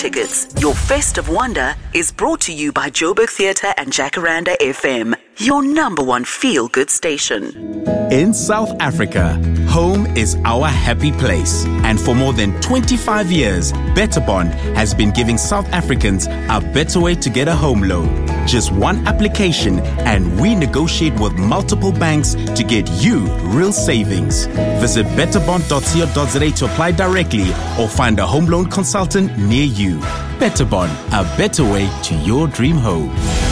tickets. Your festive wonder is brought to you by Joburg Theatre and Jacaranda FM, your number one feel-good station. In South Africa, home is our happy place. And for more than 25 years, Betterbond has been giving South Africans a better way to get a home loan. Just one application and we negotiate with multiple banks to get you real savings. Visit betterbond.co.za to apply directly or find a home loan consultant near you. Betterbond, a better way to your dream home.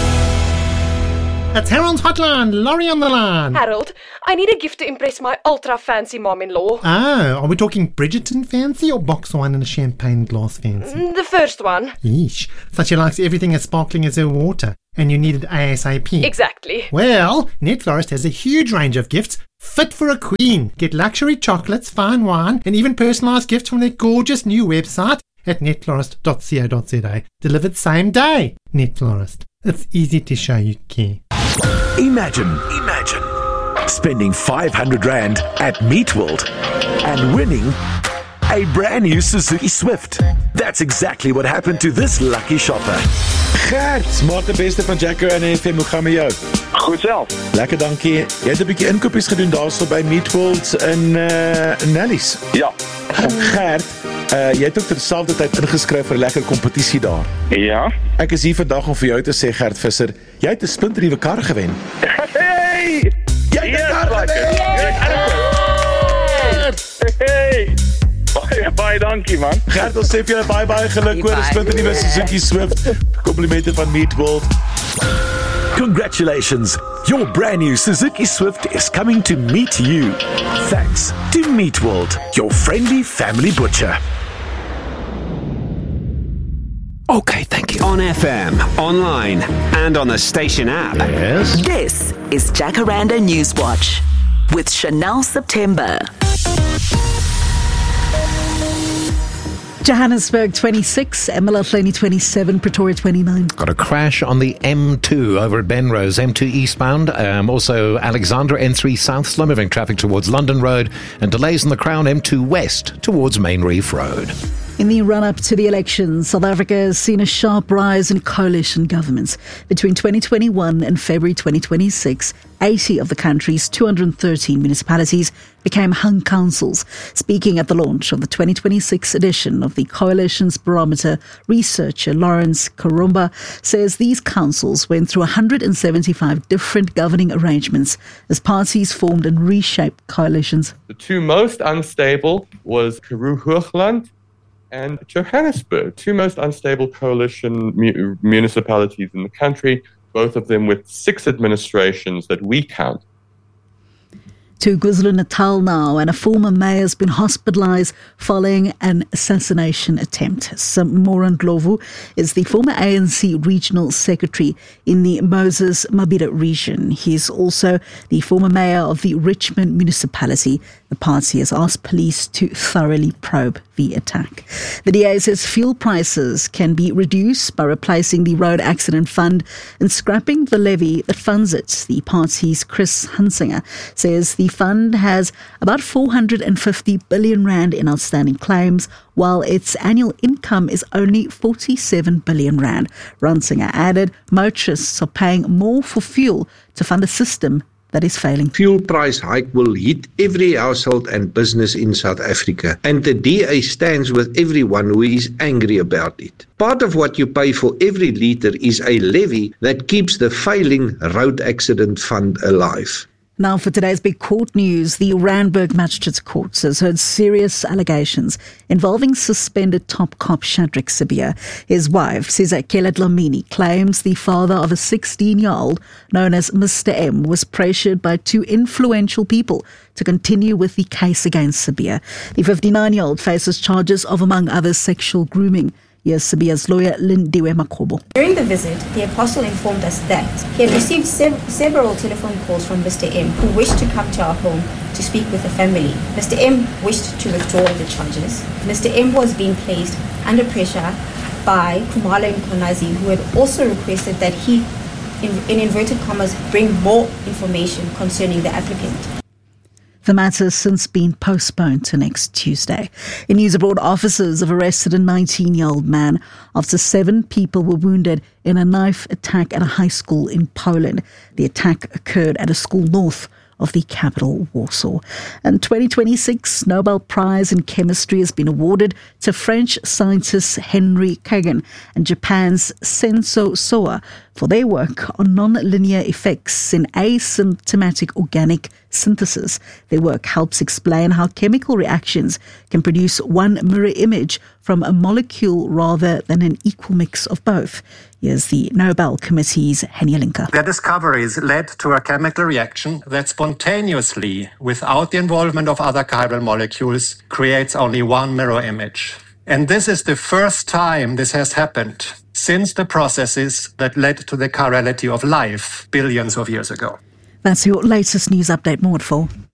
It's Harold's Hotline. Laurie on the line. Harold, I need a gift to impress my ultra-fancy mom-in-law. Oh, are we talking Bridgerton fancy or box wine and a champagne glass fancy? The first one. Yeesh. So she likes everything as sparkling as her water, and you need it ASAP. Exactly. Well, Netflorist has a huge range of gifts fit for a queen. Get luxury chocolates, fine wine, and even personalised gifts from their gorgeous new website at netflorist.co.za. Delivered same day. Netflorist. It's easy to show you care. Imagine spending 500 Rand at Meatworld and winning a brand new Suzuki Swift. That's exactly what happened to this lucky shopper. Gert, maak die beste van Jacaranda FM, hoe gaan met jou? Goed self. Lekker, dankie. Jy het 'n bietjie inkopies gedoen daarso by Meatworld in Nellies. Ja. Gert, jy het ook terselfdertyd ingeskryf vir 'n lekker kompetisie daar. Ja. Ek is hier vandag om vir jou te sê, Gert Visser, jy het 'n splinternuwe kar gewen. Hey! Jy het 'n kar gewen! Hey! Baie dankie, man. Gert, ons sê vir julle baie geluk oor 'n splinternuwe Suzuki Swift. Komplimente van Meatworld. Congratulations! Your brand new Suzuki Swift is coming to meet you. Thanks to Meatworld, your friendly family butcher. Okay, thank you. On FM, online, and on the station app. Yes. This is Jacaranda Newswatch with Chanel September. Johannesburg 26, Emalafleni 27, Pretoria 29. Got a crash on the M2 over at Benrose, M2 eastbound. Also, Alexandra N3 south, slow moving traffic towards London Road, and delays on the Crown M2 west towards Main Reef Road. In the run-up to the elections, South Africa has seen a sharp rise in coalition governments. Between 2021 and February 2026, 80 of the country's 213 municipalities became hung councils. Speaking at the launch of the 2026 edition of the Coalitions Barometer, researcher Lawrence Karumba says these councils went through 175 different governing arrangements as parties formed and reshaped coalitions. The two most unstable was Karoo Hoogland and Johannesburg, two most unstable coalition municipalities in the country, both of them with 6 administrations that we count. To KwaZulu-Natal now, and a former mayor has been hospitalised following an assassination attempt. Moran Glovu is the former ANC regional secretary in the Moses Mabhida region. He is also the former mayor of the Richmond municipality. The party has asked police to thoroughly probe the attack. The DA says fuel prices can be reduced by replacing the road accident fund and scrapping the levy that funds it. The party's Chris Hunsinger says the fund has about 450 billion rand in outstanding claims, while its annual income is only 47 billion rand. Hunsinger added motorists are paying more for fuel to fund a system that is failing. Fuel price hike will hit every household and business in South Africa, and the DA stands with everyone who is angry about it. Part of what you pay for every litre is a levy that keeps the failing road accident fund alive. Now for today's big court news, the Randburg Magistrates Court has heard serious allegations involving suspended top cop Shadrack Sibiya. His wife, Sizakela Dlamini, claims the father of a 16-year-old known as Mr. M was pressured by 2 influential people to continue with the case against Sibiya. The 59-year-old faces charges of, among others, sexual grooming. Here's Sibiya's lawyer, Lindiwe Makobo. During the visit, the apostle informed us that he had received several telephone calls from Mr. M, who wished to come to our home to speak with the family. Mr. M wished to withdraw the charges. Mr. M was being placed under pressure by Khumalo Mkhwanazi, who had also requested that he, in inverted commas, bring more information concerning the applicant. The matter has since been postponed to next Tuesday. In news abroad, officers have arrested a 19-year-old man after 7 people were wounded in a knife attack at a high school in Poland. The attack occurred at a school north of the capital, Warsaw. And 2026 Nobel Prize in Chemistry has been awarded to French scientists Henry Kagan and Japan's Senso Soa for their work on non-linear effects in asymptomatic organic synthesis. Their work helps explain how chemical reactions can produce one mirror image from a molecule rather than an equal mix of both. Here's the Nobel Committee's Henny Linker. Their discoveries led to a chemical reaction that spontaneously, without the involvement of other chiral molecules, creates only one mirror image. And this is the first time this has happened since the processes that led to the chirality of life billions of years ago. That's your latest news update. More at 4.